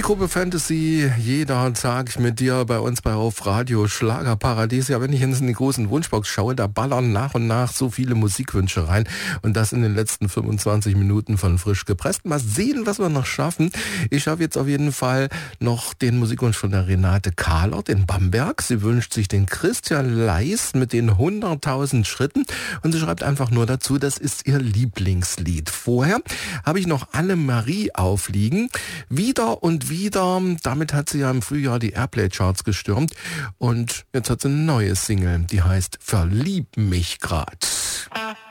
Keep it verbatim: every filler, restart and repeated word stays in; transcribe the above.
Gruppe Fantasy, jeder Tag mit dir bei uns bei Auf Radio Schlagerparadies. Ja, wenn ich jetzt in die großen Wunschbox schaue, da ballern nach und nach so viele Musikwünsche rein. Und das in den letzten fünfundzwanzig Minuten von Frisch gepresst. Mal sehen, was wir noch schaffen. Ich schaffe jetzt auf jeden Fall noch den Musikwunsch von der Renate Kahlert in Bamberg. Sie wünscht sich den Christian Leis mit den hunderttausend Schritten. Und sie schreibt einfach nur dazu, das ist ihr Lieblingslied. Vorher habe ich noch Annemarie aufliegen. Wieder und wieder, damit hat sie ja im Frühjahr die Airplay-Charts gestürmt. Und jetzt hat sie eine neue Single, die heißt Verlieb mich grad.